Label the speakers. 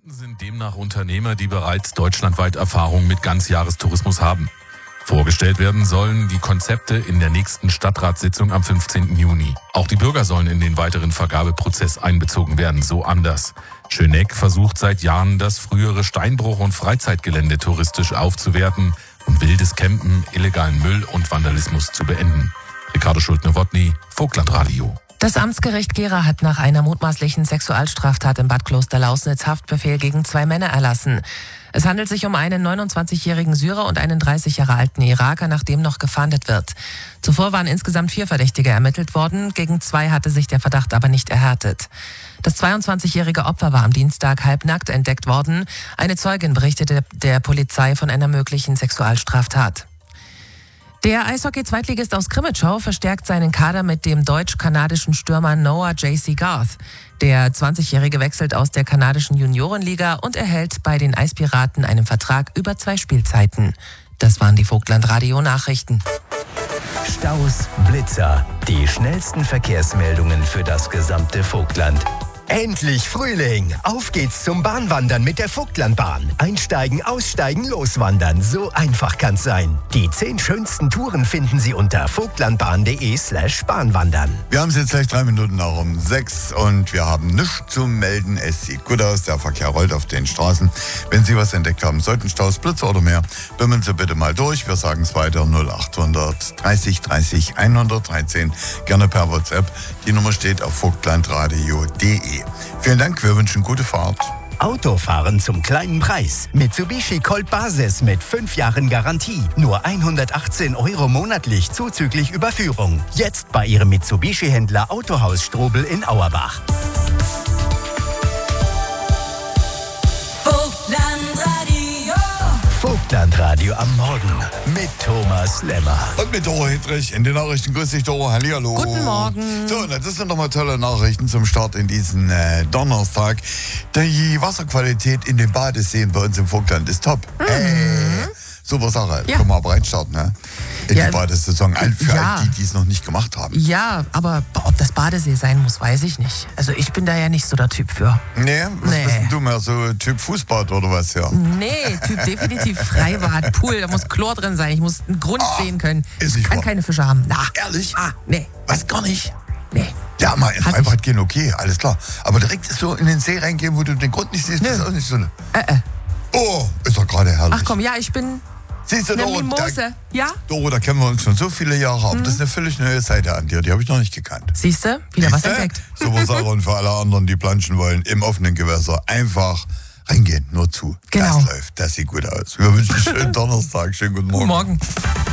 Speaker 1: Sind demnach Unternehmer, die bereits deutschlandweit Erfahrung mit Ganzjahrestourismus haben. Vorgestellt werden sollen die Konzepte in der nächsten Stadtratssitzung am 15. Juni. Auch die Bürger sollen in den weiteren Vergabeprozess einbezogen werden, so anders. Schöneck versucht seit Jahren, das frühere Steinbruch- und Freizeitgelände touristisch aufzuwerten und wildes Campen, illegalen Müll und Vandalismus zu beenden. Ricardo Schulte-Nowotny, Vogtlandradio.
Speaker 2: Das Amtsgericht Gera hat nach einer mutmaßlichen Sexualstraftat im Bad Kloster-Lausnitz Haftbefehl gegen 2 Männer erlassen. Es handelt sich um einen 29-jährigen Syrer und einen 30 Jahre alten Iraker, nach dem noch gefahndet wird. Zuvor waren insgesamt 4 Verdächtige ermittelt worden. Gegen 2 hatte sich der Verdacht aber nicht erhärtet. Das 22-jährige Opfer war am Dienstag halbnackt entdeckt worden. Eine Zeugin berichtete der Polizei von einer möglichen Sexualstraftat. Der Eishockey-Zweitligist aus Krimitschau verstärkt seinen Kader mit dem deutsch-kanadischen Stürmer Noah J.C. Garth. Der 20-Jährige wechselt aus der kanadischen Juniorenliga und erhält bei den Eispiraten einen Vertrag über 2 Spielzeiten. Das waren die Vogtlandradio-Nachrichten.
Speaker 3: Staus, Blitzer, die schnellsten Verkehrsmeldungen für das gesamte Vogtland. Endlich Frühling! Auf geht's zum Bahnwandern mit der Vogtlandbahn. Einsteigen, aussteigen, loswandern. So einfach kann's sein. Die 10 schönsten Touren finden Sie unter vogtlandbahn.de/Bahnwandern.
Speaker 4: Wir haben es jetzt gleich 3 Minuten nach um 6 und wir haben nichts zu melden. Es sieht gut aus, der Verkehr rollt auf den Straßen. Wenn Sie was entdeckt haben sollten, Staus, Blitzer oder mehr, bimmeln Sie bitte mal durch. Wir sagen es weiter 0800 30 30 113. Gerne per WhatsApp. Die Nummer steht auf vogtlandradio.de. Vielen Dank, wir wünschen gute Fahrt.
Speaker 3: Autofahren zum kleinen Preis. Mitsubishi Colt Basis mit 5 Jahren Garantie. Nur 118 € monatlich zuzüglich Überführung. Jetzt bei Ihrem Mitsubishi-Händler Autohaus Strobel in Auerbach. Vogtlandradio am Morgen mit Thomas Lemmer.
Speaker 4: Und mit Doro Hedrich in den Nachrichten. Grüß dich, Doro. Hallihallo.
Speaker 2: Guten Morgen.
Speaker 4: So, das sind nochmal tolle Nachrichten zum Start in diesen Donnerstag. Die Wasserqualität in den Badeseen bei uns im Vogtland ist top. Super Sache.
Speaker 2: Ja.
Speaker 4: Können wir aber reinstarten, ne? In die Badesaison. Für all die es noch nicht gemacht haben.
Speaker 2: Ja, aber ob das Badesee sein muss, weiß ich nicht. Also ich bin da ja nicht so der Typ für.
Speaker 4: Nee? Was bist denn du mehr? So Typ Fußbad oder was, ja?
Speaker 2: Nee, Typ definitiv Freibad, Pool, da muss Chlor drin sein. Ich muss einen Grund sehen können.
Speaker 4: Ist
Speaker 2: Ich kann
Speaker 4: wahr.
Speaker 2: keine Fische haben. Na.
Speaker 4: Ehrlich?
Speaker 2: Nee.
Speaker 4: Was, gar nicht?
Speaker 2: Nee.
Speaker 4: Ja, mal ins Freibad gehen, okay, alles klar. Aber direkt so in den See reingehen, wo du den Grund nicht siehst, das ist auch nicht so eine... Oh, ist doch gerade herrlich.
Speaker 2: Ach komm, ja, ich bin
Speaker 4: Siehst du,
Speaker 2: eine
Speaker 4: Doro,
Speaker 2: Mimose. Ja?
Speaker 4: Doro, da kennen wir uns schon so viele Jahre, aber das ist eine völlig neue Seite an dir, die habe ich noch nicht gekannt.
Speaker 2: Siehst du? Wieder was entdeckt.
Speaker 4: Super Sache und für alle anderen, die planschen wollen, im offenen Gewässer einfach reingehen, nur zu.
Speaker 2: Genau.
Speaker 4: Das läuft, das sieht gut aus. Wir wünschen einen schönen Donnerstag, schönen guten Morgen.
Speaker 2: Morgen.